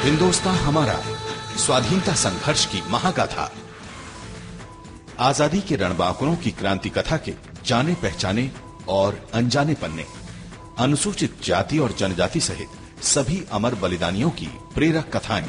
हिंदुस्तान हमारा स्वाधीनता संघर्ष की महागाथा। आजादी के रणबांकुरों की क्रांति कथा के जाने पहचाने और अनजाने पन्ने, अनुसूचित जाति और जनजाति सहित सभी अमर बलिदानियों की प्रेरक कथाएं।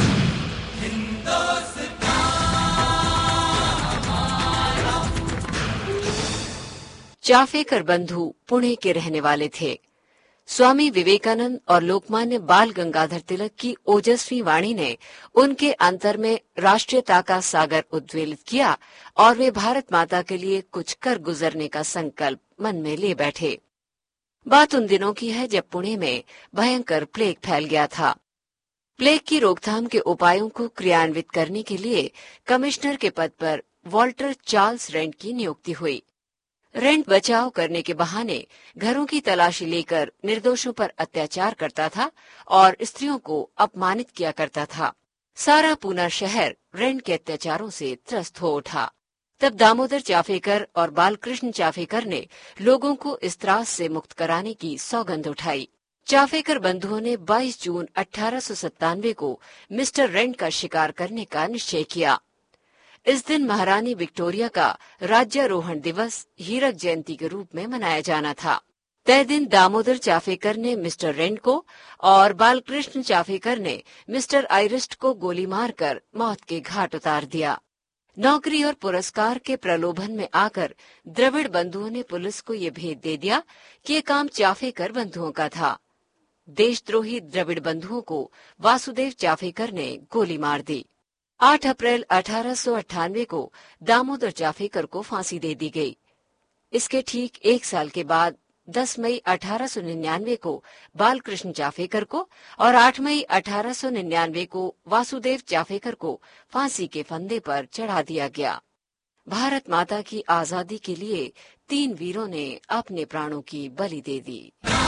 चाफेकर बंधु पुणे के रहने वाले थे। स्वामी विवेकानंद और लोकमान्य बाल गंगाधर तिलक की ओजस्वी वाणी ने उनके अंतर में राष्ट्रीयता का सागर उद्वेलित किया और वे भारत माता के लिए कुछ कर गुजरने का संकल्प मन में ले बैठे। बात उन दिनों की है जब पुणे में भयंकर प्लेग फैल गया था। प्लेग की रोकथाम के उपायों को क्रियान्वित करने के लिए कमिश्नर के पद पर वॉल्टर चार्ल्स रेंट की नियुक्ति हुई। रेंट बचाव करने के बहाने घरों की तलाशी लेकर निर्दोषों पर अत्याचार करता था और स्त्रियों को अपमानित किया करता था। सारा पूना शहर रेंट के अत्याचारों से त्रस्त हो उठा। तब दामोदर चाफेकर और बालकृष्ण चाफेकर ने लोगों को इस त्रास से मुक्त कराने की सौगंध उठाई। चाफेकर बंधुओं ने 22 जून 1897 को मिस्टर रेंट का शिकार करने का निश्चय किया। इस दिन महारानी विक्टोरिया का राज्यारोहण दिवस हीरक जयंती के रूप में मनाया जाना था। तय दिन दामोदर चाफेकर ने मिस्टर रेंट को और बालकृष्ण चाफेकर ने मिस्टर आइरिस्ट को गोली मारकर मौत के घाट उतार दिया। नौकरी और पुरस्कार के प्रलोभन में आकर द्रविड़ बंधुओं ने पुलिस को ये भेद दे दिया कि ये काम चाफेकर बंधुओं का था। देशद्रोही द्रविड़ बंधुओं को वासुदेव चाफेकर ने गोली मार दी। 8 अप्रैल 1898 को दामोदर चाफेकर को फांसी दे दी गई। इसके ठीक एक साल के बाद 10 मई 1899 को बालकृष्ण चाफेकर को और 8 मई 1899 को वासुदेव चाफेकर को फांसी के फंदे पर चढ़ा दिया गया। भारत माता की आजादी के लिए 3 वीरों ने अपने प्राणों की बलि दे दी।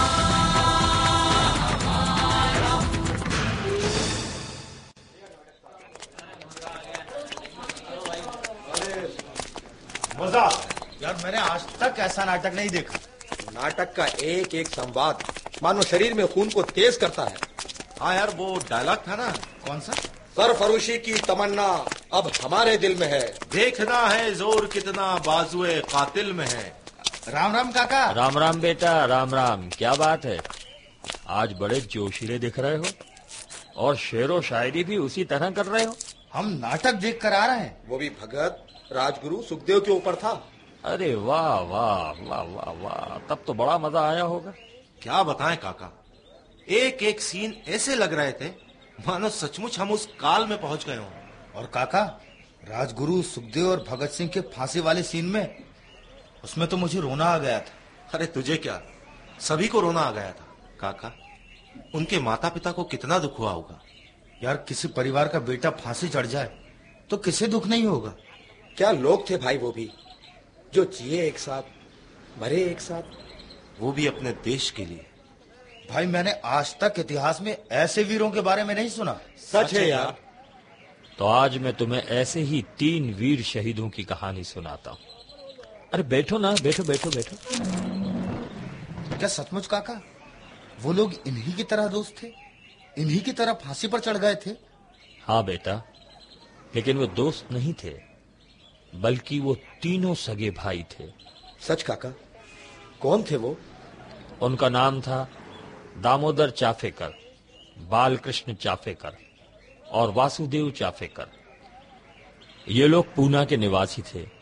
मजा यार, मैंने आज तक ऐसा नाटक नहीं देखा। नाटक का एक एक संवाद मानो शरीर में खून को तेज करता है। हाँ यार, वो डायलॉग था ना, कौन सा? सरफरोशी की तमन्ना अब हमारे दिल में है, देखना है जोर कितना बाजुए कातिल में है। राम राम काका। राम राम बेटा, राम राम। क्या बात है, आज बड़े जोशीले दिख रहे हो और शेरो शायरी भी उसी तरह कर रहे हो। हम नाटक देख कर आ रहे हैं। वो भी भगत राजगुरु सुखदेव के ऊपर था। अरे वाह वाह वाह वाह वाह, तब तो बड़ा मजा आया होगा। क्या बताएं काका, एक एक सीन ऐसे लग रहे थे मानो सचमुच हम उस काल में पहुंच गए हों। और काका, राजगुरु सुखदेव और भगत सिंह के फांसी वाले सीन में, उसमें तो मुझे रोना आ गया था। अरे तुझे क्या, सभी को रोना आ गया था काका। उनके माता पिता को कितना दुख हुआ होगा। यार, किसी परिवार का बेटा फांसी चढ़ जाए तो किसे दुख नहीं होगा। क्या लोग थे भाई वो भी, जो जिए एक साथ मरे एक साथ, वो भी अपने देश के लिए। भाई, मैंने आज तक इतिहास में ऐसे वीरों के बारे में नहीं सुना। सच है यार। तो आज मैं तुम्हें ऐसे ही 3 वीर शहीदों की कहानी सुनाता हूँ। अरे बैठो ना, बैठो बैठो बैठो। क्या सचमुच काका वो लोग इन्हीं की तरह दोस्त थे, इन्हीं की तरह फांसी पर चढ़ गए थे? हाँ बेटा, लेकिन वो दोस्त नहीं थे, बल्कि वो तीनों सगे भाई थे। सच काका, कौन थे वो? उनका नाम था दामोदर चाफेकर, बालकृष्ण चाफेकर और वासुदेव चाफेकर। ये लोग पूना के निवासी थे।